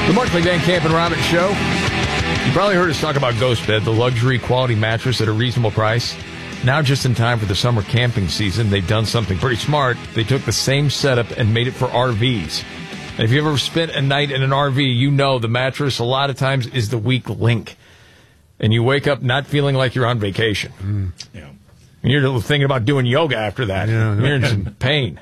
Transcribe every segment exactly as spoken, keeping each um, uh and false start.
The Markley, Van Camp, and Robbins Show. You probably heard us talk about GhostBed, the luxury quality mattress at a reasonable price. Now, just in time for the summer camping season, they've done something pretty smart. They took the same setup and made it for R Vs. And if you've ever spent a night in an R V, you know the mattress a lot of times is the weak link. And you wake up not feeling like you're on vacation. Mm. Yeah. And you're thinking about doing yoga after that. Yeah. You're in some pain.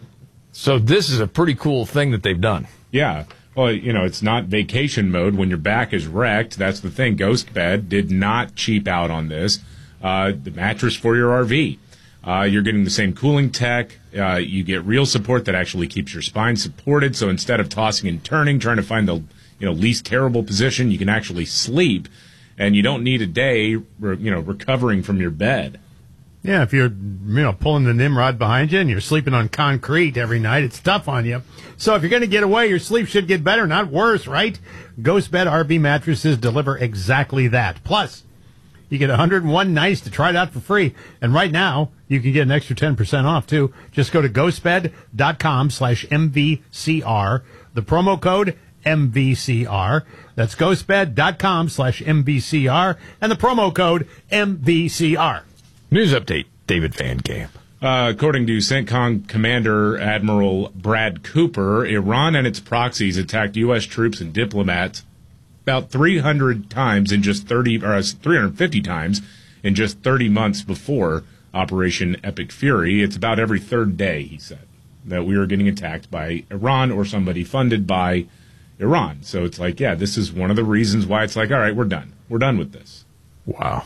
So this is a pretty cool thing that they've done. Yeah. Well, you know, it's not vacation mode when your back is wrecked. That's the thing. GhostBed did not cheap out on this. Uh, the mattress for your R V. Uh, you're getting the same cooling tech. Uh, you get real support that actually keeps your spine supported. So instead of tossing and turning, trying to find the you know least terrible position, you can actually sleep, and you don't need a day, re- you know, recovering from your bed. Yeah, if you're you know pulling the Nimrod behind you and you're sleeping on concrete every night, it's tough on you. So if you're going to get away, your sleep should get better, not worse, right? GhostBed R V mattresses deliver exactly that. Plus, you get one hundred one nights to try it out for free. And right now, you can get an extra ten percent off, too. Just go to ghostbed.com slash MVCR. The promo code, M V C R. That's ghostbed.com slash MVCR. And the promo code, M V C R. News update, David Van Camp. Uh, according to CENTCOM Commander Admiral Brad Cooper, Iran and its proxies attacked U S troops and diplomats about three hundred times in just thirty, or three hundred fifty times in just thirty months before Operation Epic Fury. It's about every third day, he said, that we are getting attacked by Iran or somebody funded by Iran. So it's like, yeah, this is one of the reasons why it's like, all right, we're done. We're done with this. Wow.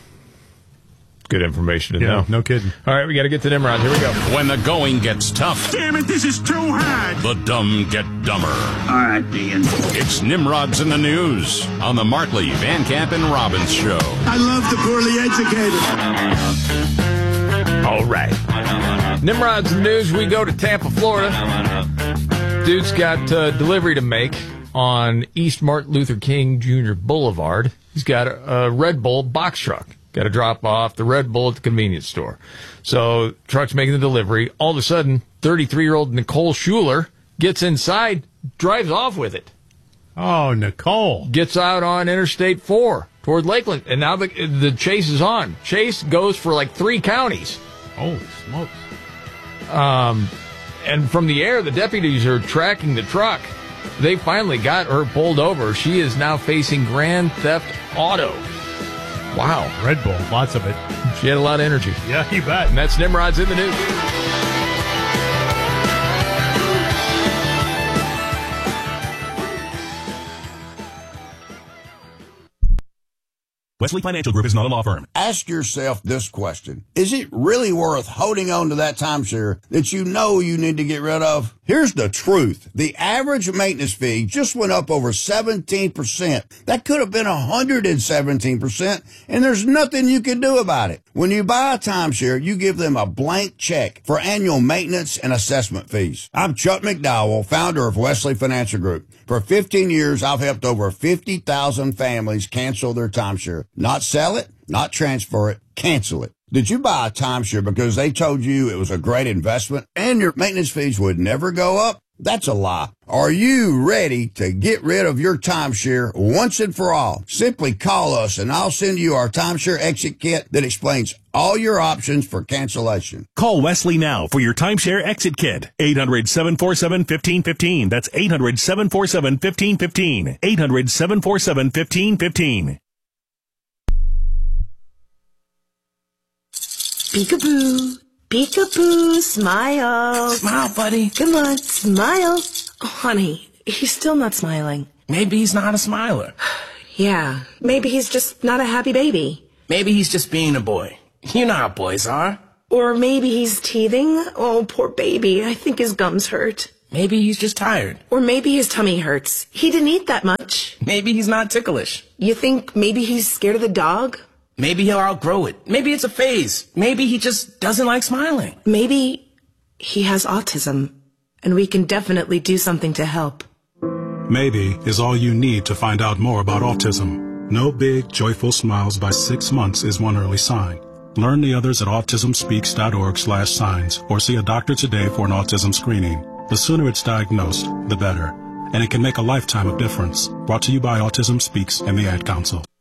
Good information to yeah, know. No kidding. All right, we got to get to Nimrod. Here we go. When the going gets tough. Damn it, this is too hard. The dumb get dumber. All right, Dean. It's Nimrod's in the News on the Markley, Van Camp, and Robbins Show. I love the poorly educated. All right. Nimrod's in the News. We go to Tampa, Florida. Dude's got uh, delivery to make on East Martin Luther King Junior Boulevard. He's got a, a Red Bull box truck. Got to drop off the Red Bull at the convenience store. So truck's making the delivery. All of a sudden, thirty-three-year-old Nicole Schuler gets inside, drives off with it. Oh, Nicole. Gets out on Interstate four toward Lakeland. And now the, the chase is on. Chase goes for like three counties. Holy smokes. Um, and from the air, the deputies are tracking the truck. They finally got her pulled over. She is now facing grand theft auto. Wow. Red Bull, lots of it. She had a lot of energy. Yeah, you bet. And that's Nimrod's in the News. Wesley Financial Group is not a law firm. Ask yourself this question. Is it really worth holding on to that timeshare that you know you need to get rid of? Here's the truth. The average maintenance fee just went up over seventeen percent. That could have been one hundred seventeen percent, and there's nothing you can do about it. When you buy a timeshare, you give them a blank check for annual maintenance and assessment fees. I'm Chuck McDowell, founder of Wesley Financial Group. For fifteen years, I've helped over fifty thousand families cancel their timeshare. Not sell it, not transfer it, cancel it. Did you buy a timeshare because they told you it was a great investment and your maintenance fees would never go up? That's a lie. Are you ready to get rid of your timeshare once and for all? Simply call us and I'll send you our timeshare exit kit that explains all your options for cancellation. Call Wesley now for your timeshare exit kit. eight hundred, seven four seven, one five one five. That's eight hundred, seven four seven, one five one five. eight hundred, seven four seven, one five one five. Peekaboo, peekaboo, smile. Smile, buddy. Come on, smile. Oh, honey, he's still not smiling. Maybe he's not a smiler. Yeah, maybe he's just not a happy baby. Maybe he's just being a boy. You know how boys are. Or maybe he's teething. Oh, poor baby. I think his gums hurt. Maybe he's just tired. Or maybe his tummy hurts. He didn't eat that much. Maybe he's not ticklish. You think maybe he's scared of the dog? Maybe he'll outgrow it. Maybe it's a phase. Maybe he just doesn't like smiling. Maybe he has autism, and we can definitely do something to help. Maybe is all you need to find out more about autism. No big, joyful smiles by six months is one early sign. Learn the others at autismspeaks.org slash signs or see a doctor today for an autism screening. The sooner it's diagnosed, the better. and it can make a lifetime of difference. Brought to you by Autism Speaks and the Ad Council.